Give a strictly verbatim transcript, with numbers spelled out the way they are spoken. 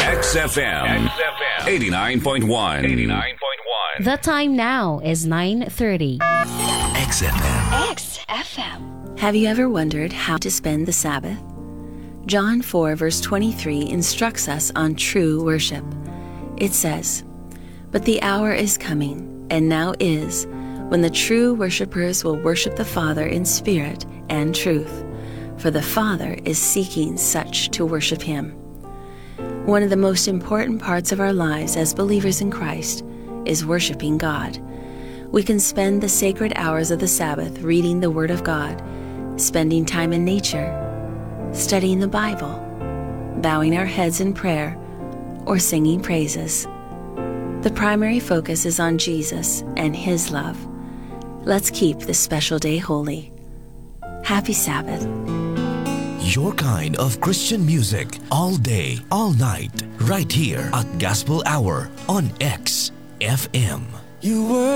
X F M. eighty-nine point one. eighty-nine point one. The time now is nine thirty. X F M. X F M. Have you ever wondered how to spend the Sabbath? John four verse twenty-three instructs us on true worship. It says, "But the hour is coming, and now is, when the true worshipers will worship the Father in spirit and truth, for the Father is seeking such to worship Him." One of the most important parts of our lives as believers in Christ is worshiping God. We can spend the sacred hours of the Sabbath reading the Word of God, spending time in nature, studying the Bible, bowing our heads in prayer, or singing praises. The primary focus is on Jesus and His love. Let's keep this special day holy. Happy Sabbath. Your kind of Christian music all day, all night, right here at Gospel Hour on X F M. You were